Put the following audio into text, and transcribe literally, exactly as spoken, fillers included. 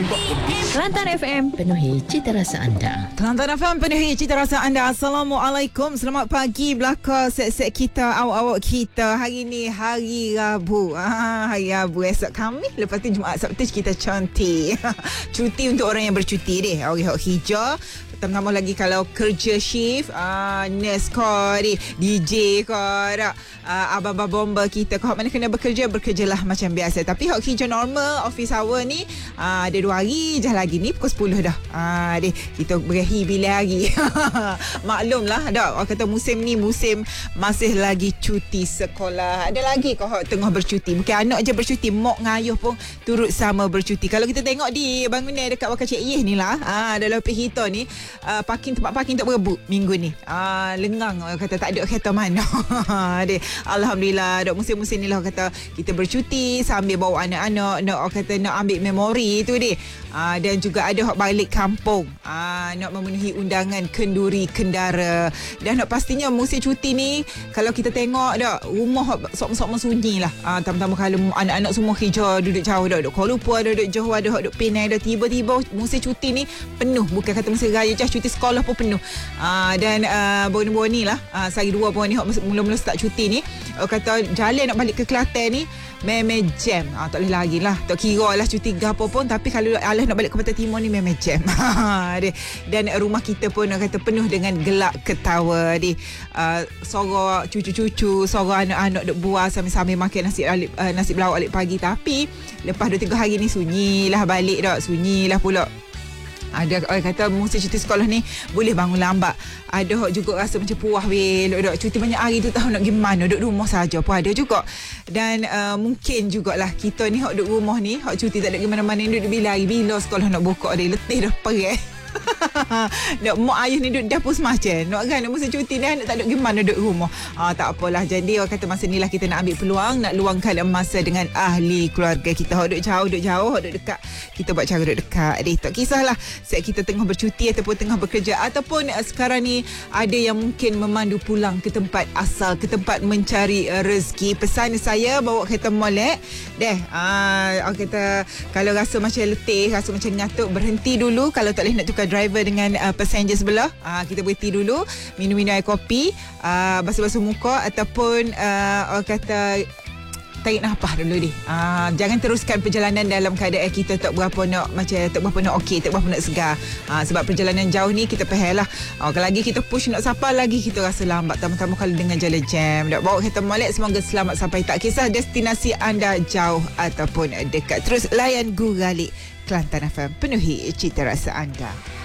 Kelantan F M, penuhi cita rasa anda. Kelantan F M, penuhi cita rasa anda. Assalamualaikum. Selamat pagi belaka set-set kita, awak-awak kita. Hari ni hari Rabu. Ah, hari Rabu, esok Khamis. Lepas tu Jumaat, Sabtu kita cuti. Cuti untuk orang yang bercuti deh. Orang hijau. Tambah lagi kalau kerja shift, uh, nurse kau ni, D J kau tak, uh, abang-abang bomba kita kau mana kena bekerja, bekerjalah macam biasa. Tapi hak kerja normal office hour ni uh, ada dua hari je lagi ni pukul sepuluh dah. Ah uh, deh kita berakhir bila hari. Maklumlah dak, orang kata musim ni musim masih lagi cuti sekolah. Ada lagi kau hak tengah bercuti. Bukan anak je bercuti, mak ngayuh pun turut sama bercuti. Kalau kita tengok di bangunan dekat Bakar Cik Yeh ni lah, ah uh, dalam Pihito ni Uh, parking tempat parking tak berebut minggu ni. Uh, lengang orang kata, tak ada kereta mana. Deh, alhamdulillah dok musim-musim ni lah orang kata kita bercuti sambil bawa anak-anak nak orang kata nak ambil memori tu deh. Uh, dan juga ada hak balik kampung. Uh, nak memenuhi undangan kenduri kendara. Dan nak pastinya musim cuti ni kalau kita tengok dak rumah sok-sok sunyi lah. Uh, tambah-tambah kalau anak-anak semua kerja duduk jauh dak, duduk Kuala Lumpur, duduk Johor, duduk Penang, dak tiba-tiba musim cuti ni penuh, bukan kata musim raya je, cuti sekolah pun penuh. Uh, dan uh, baru-baru ni lah uh, sehari dua pun ni mula-mula start cuti ni, uh, kata jalan nak balik ke Kelantan ni memang jam. uh, tak boleh lagi lah, tak kira lah cuti gapo pun, tapi kalau alah nak balik ke Pantai Timur ni memang jam. Dan rumah kita pun nak kata penuh dengan gelak ketawa di uh, suara cucu-cucu, suara anak-anak duk buah sambil-sambil makan nasi alip, uh, nasi belawak alik pagi. Tapi lepas dua tiga hari ni sunyilah balik dak, sunyilah pula. Ada orang kata musim cuti sekolah ni boleh bangun lambat. Ada hok juga rasa macam puas weh, dok cuti banyak hari tu tahu nak pergi mana, duduk rumah saja pun ada juga. Dan uh, mungkin jugalah kita ni hok duduk rumah ni, hok cuti tak ada pergi mana-mana, duduk bila hari bila sekolah nak buka dia, letih dah perih. Nak mak ayah ni duduk dapur semacam nak kan nak musim cuti dah, nak tak duduk gimana duduk rumah. Ah, tak apalah, jadi orang kata masa ni lah kita nak ambil peluang, nak luangkan masa dengan ahli keluarga kita. Hak duduk jauh, duduk jauh, hak duduk dekat, kita buat cara duduk dekat deh. Tak kisahlah set kita tengah bercuti ataupun tengah bekerja, ataupun uh, sekarang ni ada yang mungkin memandu pulang ke tempat asal, ke tempat mencari uh, rezeki. Pesan saya bawa kereta molek deh. Ah, orang kata kalau rasa macam letih, rasa macam ngantuk, berhenti dulu. Kalau tak boleh nak tukar driver dengan uh, passenger sebelah, uh, kita berhenti dulu, minum-minum air kopi, uh, basuh-basuh muka, ataupun uh, orang kata tarik nafas dulu deh. Uh, jangan teruskan perjalanan dalam keadaan kita tak berapa nak macam tak berapa nak okey, tak berapa nak segar. Uh, sebab perjalanan jauh ni kita faham lah. Uh, kalau lagi kita push nak sapa lagi kita rasa lambat, tambah-tambah kalau dengan jalan jam. Dak bawa kereta molek, semoga selamat sampai. Tak kisah destinasi anda jauh ataupun dekat. Terus layan Guralik Kelantan F M, penuhi cita rasa anda.